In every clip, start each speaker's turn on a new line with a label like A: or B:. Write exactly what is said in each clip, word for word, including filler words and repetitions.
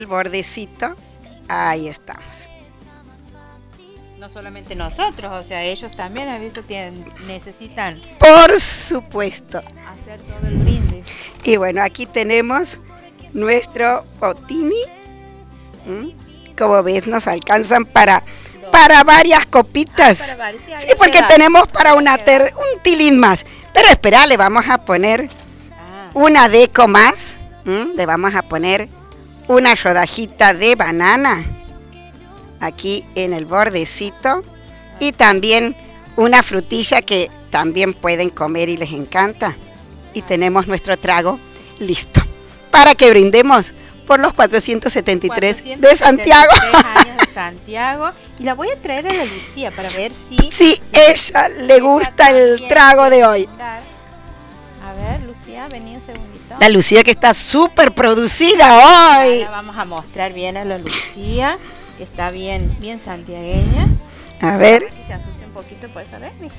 A: el bordecito, ahí estamos.
B: No solamente nosotros, o sea, ellos también a veces tienen, necesitan
A: Por supuesto.
B: hacer todo el brindis.
A: Y bueno, aquí tenemos nuestro botini. ¿Mm? Como ves, nos alcanzan para, para varias copitas.
B: Ah, para varios, sí,
A: Sí,
B: ahí
A: porque
B: queda.
A: tenemos para
B: Ahí
A: una
B: queda.
A: ter, un tilín más. Pero espera, le vamos a poner
B: Ah,
A: una deco más. ¿Mm? Le vamos a poner una rodajita de banana aquí en el bordecito. Y también una frutilla que también pueden comer y les encanta. Y tenemos nuestro trago listo para que brindemos por los cuatrocientos setenta y tres de Santiago.
B: cuatrocientos setenta y tres años de Santiago. Y la voy a traer a la Lucía para ver si
A: Sí, ella le gusta el
B: también
A: trago de
B: quiere
A: hoy.
B: brindar. A ver, Lucía, vení un segundito.
A: La Lucía que está súper producida hoy.
B: Ahora vamos a mostrar bien a la Lucía, que está bien, bien santiagueña.
A: A ver,
B: Que se asuste un poquito, ¿puedes saber? Mira.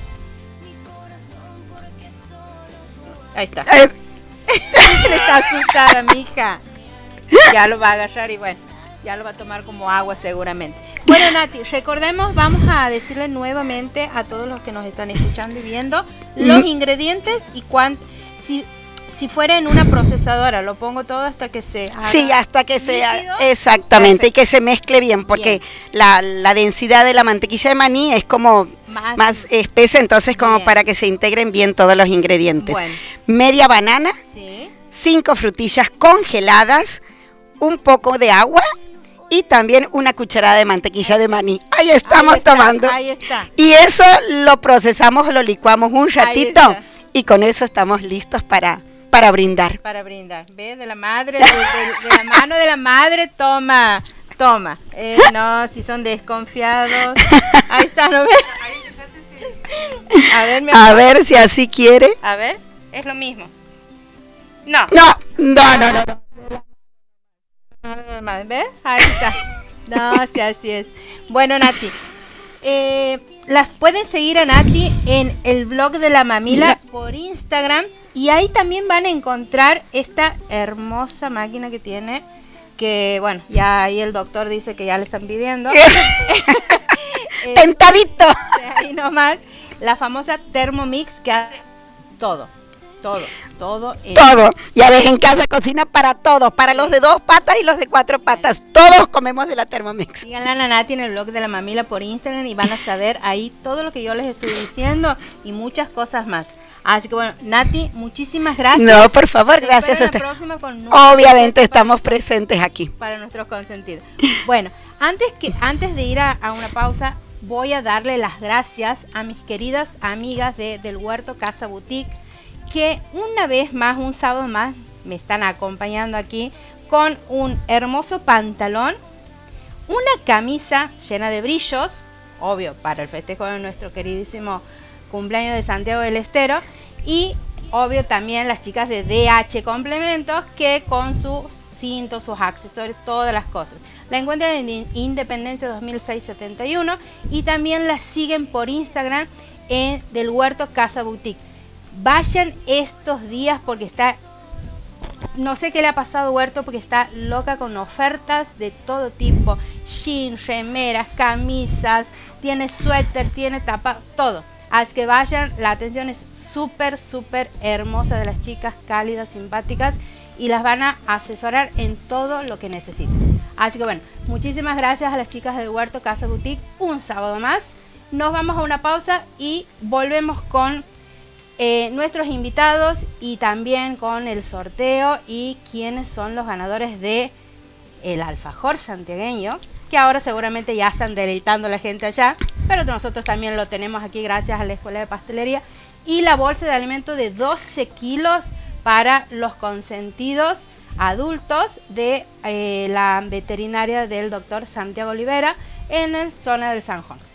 B: Ahí está.
A: eh,
B: Está asustada, mija. Ya lo va a agarrar y bueno, ya lo va a tomar como agua seguramente. Bueno, Nati, recordemos, vamos a decirle nuevamente a todos los que nos están escuchando y viendo los
A: Mm.
B: ingredientes y cuánto. Si, si fuera en una procesadora, lo pongo todo hasta que se haga
A: sí, hasta que sea
B: líquido.
A: exactamente y
B: Perfecto.
A: que se mezcle bien, porque
B: Bien.
A: la, la densidad de la mantequilla de maní es como
B: Más,
A: más espesa, entonces como
B: Bien.
A: para que se integren bien todos los ingredientes.
B: Bueno,
A: Media banana,
B: sí.
A: cinco frutillas congeladas, un poco de agua y también una cucharada de mantequilla de maní. Ahí estamos
B: Ahí está,
A: tomando.
B: Ahí está.
A: Y eso lo procesamos, lo licuamos un ratito
B: está.
A: y con eso estamos listos para, para brindar.
B: Para brindar. ¿Ves? De la madre, de, de- de la mano de la madre, toma, toma. Eh, no, si son desconfiados. Ahí está, ¿no ves? A ver, mi
A: A
B: amor.
A: ver si así quiere.
B: A ver, es lo mismo. No,
A: No, no, no, no. no.
B: ¿ves? Ahí está. No, sí, así es. Bueno, Nati, eh, las pueden seguir a Nati en el blog de la mamila por Instagram y ahí también van a encontrar esta hermosa máquina que tiene, que bueno, ya ahí el doctor dice que ya le están pidiendo. Eh,
A: Tentadito.
B: ahí nomás, la famosa Thermomix que hace todo, todo, todo. en-
A: Todo. Ya ves, en casa cocina para todos, para los de dos patas y los de cuatro patas. Todos comemos de la Thermomix.
B: Síganla a Nati en el blog de la mamila por Instagram y van a saber ahí todo lo que yo les estoy diciendo y muchas cosas más. Así que bueno, Nati, muchísimas gracias.
A: No, por favor,
B: Te
A: gracias a
B: espero
A: usted.
B: la próxima con nueva
A: Obviamente
B: receta
A: estamos presentes aquí.
B: para, para nuestros consentidos. Bueno, antes, que, antes de ir a, a una pausa, voy a darle las gracias a mis queridas amigas de Del Huerto Casa Boutique, que una vez más, un sábado más, me están acompañando aquí con un hermoso pantalón, una camisa llena de brillos, obvio, para el festejo de nuestro queridísimo cumpleaños de Santiago del Estero, y obvio también las chicas de D H Complementos, que con sus cintos, sus accesorios, todas las cosas. La encuentran en Independencia dos mil seiscientos setenta y uno y también la siguen por Instagram en Del Huerto Casa Boutique. Vayan estos días porque está, no sé qué le ha pasado a Huerto, porque está loca con ofertas de todo tipo, jeans, remeras, camisas, tiene suéter, tiene tapa, todo. Así que vayan, la atención es súper, súper hermosa de las chicas, cálidas, simpáticas, y las van a asesorar en todo lo que necesiten. Así que bueno, muchísimas gracias a las chicas de Huerto Casa Boutique, un sábado más. Nos vamos a una pausa y volvemos con Eh, nuestros invitados y también con el sorteo y quiénes son los ganadores de el alfajor santiagueño, que ahora seguramente ya están deleitando a la gente allá, pero nosotros también lo tenemos aquí gracias a la Escuela de Pastelería, y la bolsa de alimento de doce kilos para los consentidos adultos de eh, la veterinaria del doctor Santiago Olivera en la zona del Sanjón.